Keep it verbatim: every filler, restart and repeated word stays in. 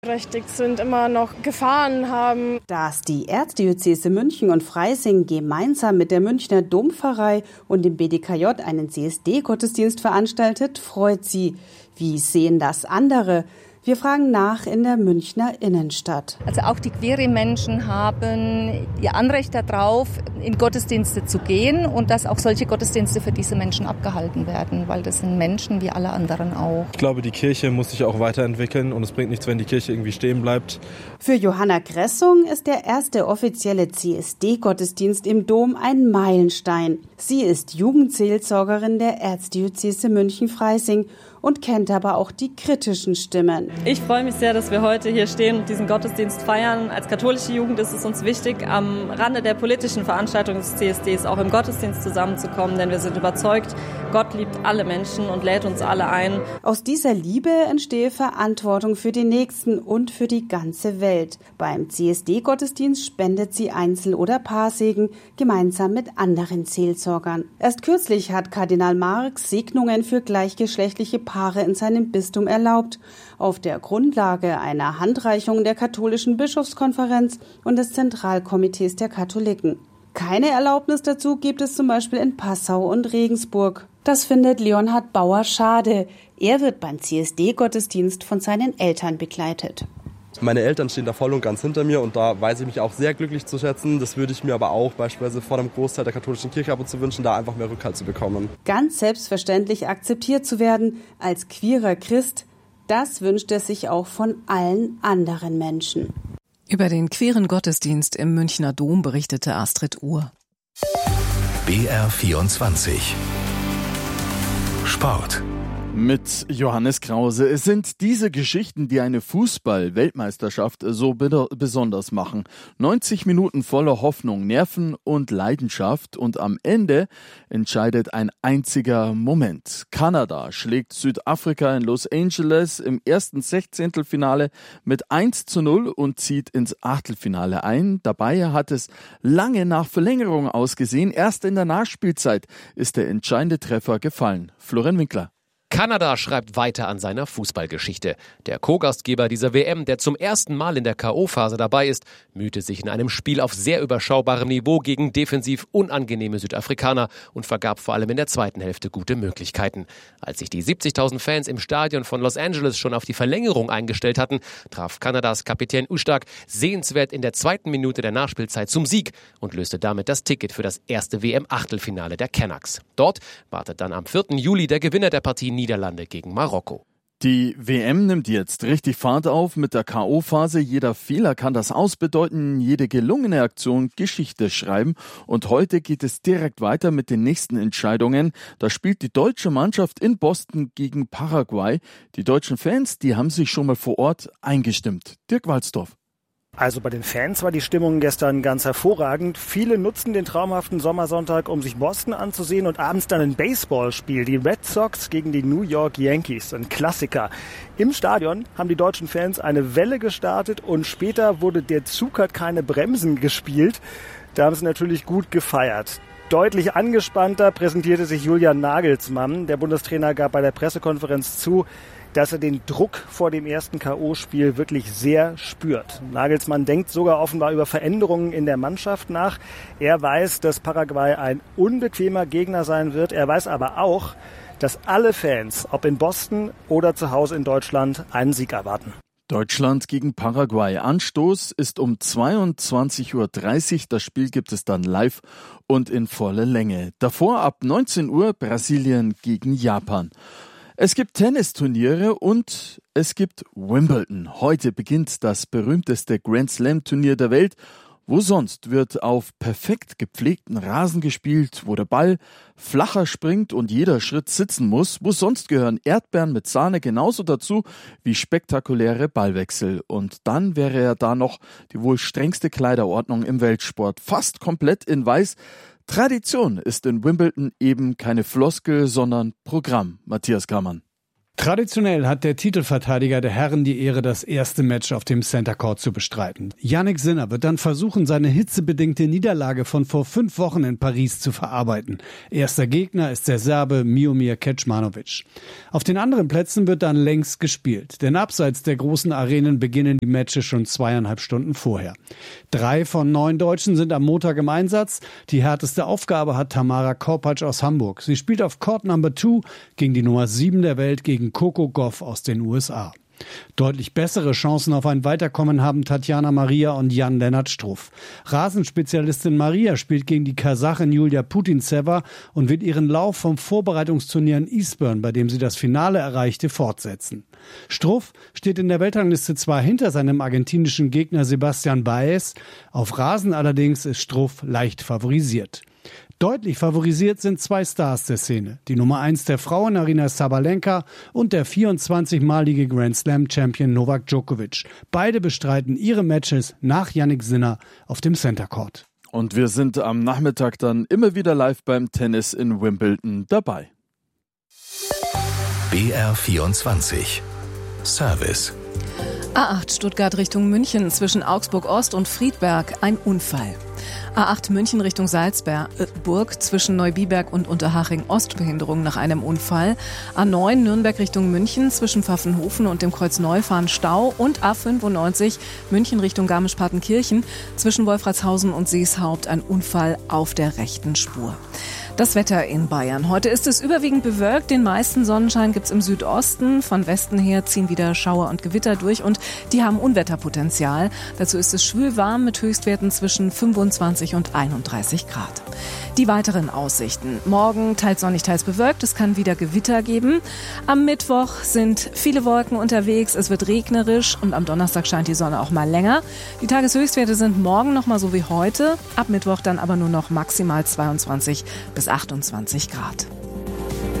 Berechtigt sind, immer noch Gefahren haben. Dass die Erzdiözese München und Freising gemeinsam mit der Münchner Dompfarrei und dem B D K J einen C S D-Gottesdienst veranstaltet, freut sie. Wie sehen das andere? Wir fragen nach in der Münchner Innenstadt. Also auch die queere Menschen haben ihr Anrecht darauf, in Gottesdienste zu gehen und dass auch solche Gottesdienste für diese Menschen abgehalten werden, weil das sind Menschen wie alle anderen auch. Ich glaube, die Kirche muss sich auch weiterentwickeln und es bringt nichts, wenn die Kirche irgendwie stehen bleibt. Für Johanna Gressung ist der erste offizielle C S D-Gottesdienst im Dom ein Meilenstein. Sie ist Jugendseelsorgerin der Erzdiözese München-Freising und kennt aber auch die kritischen Stimmen. Ich freue mich sehr, dass wir heute hier stehen und diesen Gottesdienst feiern. Als katholische Jugend ist es uns wichtig, am Rande der politischen Veranstaltung des C S Ds auch im Gottesdienst zusammenzukommen, denn wir sind überzeugt, Gott liebt alle Menschen und lädt uns alle ein. Aus dieser Liebe entstehe Verantwortung für die Nächsten und für die ganze Welt. Beim C S D-Gottesdienst spendet sie Einzel- oder Paarsegen gemeinsam mit anderen Seelsorgern. Erst kürzlich hat Kardinal Marx Segnungen für gleichgeschlechtliche Paare in seinem Bistum erlaubt, auf der Grundlage einer Handreichung der katholischen Bischofskonferenz und des Zentralkomitees der Katholiken. Keine Erlaubnis dazu gibt es zum Beispiel in Passau und Regensburg. Das findet Leonhard Bauer schade. Er wird beim C S D-Gottesdienst von seinen Eltern begleitet. Meine Eltern stehen da voll und ganz hinter mir und da weiß ich mich auch sehr glücklich zu schätzen. Das würde ich mir aber auch beispielsweise vor dem Großteil der katholischen Kirche ab und zu wünschen, da einfach mehr Rückhalt zu bekommen. Ganz selbstverständlich akzeptiert zu werden als queerer Christ, das wünscht er sich auch von allen anderen Menschen. Über den queeren Gottesdienst im Münchner Dom berichtete Astrid Uhr. B R vierundzwanzig Sport. Mit Johannes Krause. Es sind diese Geschichten, die eine Fußball-Weltmeisterschaft so besonders machen. neunzig Minuten voller Hoffnung, Nerven und Leidenschaft und am Ende entscheidet ein einziger Moment. Kanada schlägt Südafrika in Los Angeles im ersten Sechzehntelfinale mit eins zu null und zieht ins Achtelfinale ein. Dabei hat es lange nach Verlängerung ausgesehen. Erst in der Nachspielzeit ist der entscheidende Treffer gefallen. Florian Winkler. Kanada schreibt weiter an seiner Fußballgeschichte. Der Co-Gastgeber dieser W M, der zum ersten Mal in der K O-Phase dabei ist, mühte sich in einem Spiel auf sehr überschaubarem Niveau gegen defensiv unangenehme Südafrikaner und vergab vor allem in der zweiten Hälfte gute Möglichkeiten. Als sich die siebzigtausend Fans im Stadion von Los Angeles schon auf die Verlängerung eingestellt hatten, traf Kanadas Kapitän Ustak sehenswert in der zweiten Minute der Nachspielzeit zum Sieg und löste damit das Ticket für das erste W M-Achtelfinale der Canucks. Dort wartet dann am vierten Juli der Gewinner der Partie Niederlande gegen Marokko. Die W M nimmt jetzt richtig Fahrt auf mit der K O-Phase. Jeder Fehler kann das ausbedeuten, jede gelungene Aktion Geschichte schreiben. Und heute geht es direkt weiter mit den nächsten Entscheidungen. Da spielt die deutsche Mannschaft in Boston gegen Paraguay. Die deutschen Fans, die haben sich schon mal vor Ort eingestimmt. Dirk Walzdorf. Also bei den Fans war die Stimmung gestern ganz hervorragend. Viele nutzen den traumhaften Sommersonntag, um sich Boston anzusehen und abends dann ein Baseballspiel. Die Red Sox gegen die New York Yankees, ein Klassiker. Im Stadion haben die deutschen Fans eine Welle gestartet und später wurde der Zug hat keine Bremsen gespielt. Da haben sie natürlich gut gefeiert. Deutlich angespannter präsentierte sich Julian Nagelsmann. Der Bundestrainer gab bei der Pressekonferenz zu, dass er den Druck vor dem ersten K O-Spiel wirklich sehr spürt. Nagelsmann denkt sogar offenbar über Veränderungen in der Mannschaft nach. Er weiß, dass Paraguay ein unbequemer Gegner sein wird. Er weiß aber auch, dass alle Fans, ob in Boston oder zu Hause in Deutschland, einen Sieg erwarten. Deutschland gegen Paraguay. Anstoß ist um zweiundzwanzig Uhr dreißig. Das Spiel gibt es dann live und in voller Länge. Davor ab neunzehn Uhr Brasilien gegen Japan. Es gibt Tennisturniere und es gibt Wimbledon. Heute beginnt das berühmteste Grand-Slam-Turnier der Welt. Wo sonst wird auf perfekt gepflegten Rasen gespielt, wo der Ball flacher springt und jeder Schritt sitzen muss. Wo sonst gehören Erdbeeren mit Sahne genauso dazu wie spektakuläre Ballwechsel. Und dann wäre ja da noch die wohl strengste Kleiderordnung im Weltsport. Fast komplett in weiß. Tradition ist in Wimbledon eben keine Floskel, sondern Programm. Matthias Kammann. Traditionell hat der Titelverteidiger der Herren die Ehre, das erste Match auf dem Center Court zu bestreiten. Jannik Sinner wird dann versuchen, seine hitzebedingte Niederlage von vor fünf Wochen in Paris zu verarbeiten. Erster Gegner ist der Serbe Miomir Kecmanovic. Auf den anderen Plätzen wird dann längst gespielt, denn abseits der großen Arenen beginnen die Matches schon zweieinhalb Stunden vorher. Drei von neun Deutschen sind am Montag im Einsatz. Die härteste Aufgabe hat Tamara Korpatsch aus Hamburg. Sie spielt auf Court Number Two gegen die Nummer sieben der Welt, gegen Coco Gauff aus den U S A. Deutlich bessere Chancen auf ein Weiterkommen haben Tatjana Maria und Jan-Lennart Struff. Rasenspezialistin Maria spielt gegen die Kasachin Julia Putintseva und wird ihren Lauf vom Vorbereitungsturnier in Eastbourne, bei dem sie das Finale erreichte, fortsetzen. Struff steht in der Weltrangliste zwar hinter seinem argentinischen Gegner Sebastian Baez, auf Rasen allerdings ist Struff leicht favorisiert. Deutlich favorisiert sind zwei Stars der Szene. Die Nummer eins der Frauen, Aryna Sabalenka, und der vierundzwanzigmalige Grand Slam Champion Novak Djokovic. Beide bestreiten ihre Matches nach Jannik Sinner auf dem Center Court. Und wir sind am Nachmittag dann immer wieder live beim Tennis in Wimbledon dabei. B R vierundzwanzig Service. A acht Stuttgart Richtung München zwischen Augsburg Ost und Friedberg, ein Unfall. A acht München Richtung Salzburg zwischen Neubiberg und Unterhaching Ostbehinderung nach einem Unfall. A neun Nürnberg Richtung München zwischen Pfaffenhofen und dem Kreuz Neufahren Stau. Und A fünfundneunzig München Richtung Garmisch-Partenkirchen zwischen Wolfratshausen und Seeshaupt ein Unfall auf der rechten Spur. Das Wetter in Bayern. Heute ist es überwiegend bewölkt. Den meisten Sonnenschein gibt's im Südosten. Von Westen her ziehen wieder Schauer und Gewitter durch und die haben Unwetterpotenzial. Dazu ist es schwül warm mit Höchstwerten zwischen fünfundzwanzig und einunddreißig Grad. Die weiteren Aussichten. Morgen teils sonnig, teils bewölkt. Es kann wieder Gewitter geben. Am Mittwoch sind viele Wolken unterwegs. Es wird regnerisch und am Donnerstag scheint die Sonne auch mal länger. Die Tageshöchstwerte sind morgen noch mal so wie heute. Ab Mittwoch dann aber nur noch maximal zweiundzwanzig bis achtundzwanzig Grad.